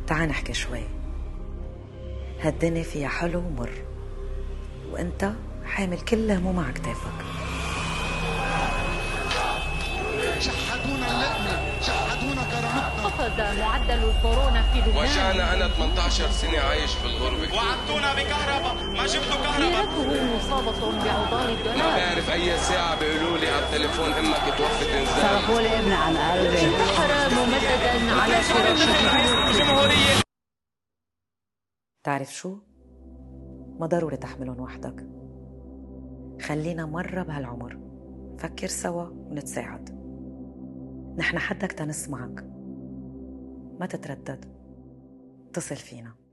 تعال نحكي شوي. هالدنيا فيها حلو ومر، وانت حامل كل هموم على كتافك. شحدونا اللقمة، شحدونا كرامتنا. خفض معدل الكورونا في لبنان. وجعنا أنا 18 سنة عايش في الغربة. وعدتونا بكهرباء، ما جبتوا كهرباء. سيرته مصابة بعضال الدولار. ما بعرف أي ساعة بيقولوا لي على التليفون إمك توفت إنزال. صرفوا لي ابن عن قلبي. انتحر ممددا على فراشه. تعرف شو؟ ما ضروري تحملهم وحدك. خلينا مرة بهالعمر فكر سوا ونتساعد. نحن حدك تنسمعك، ما تتردد، اتصل فينا.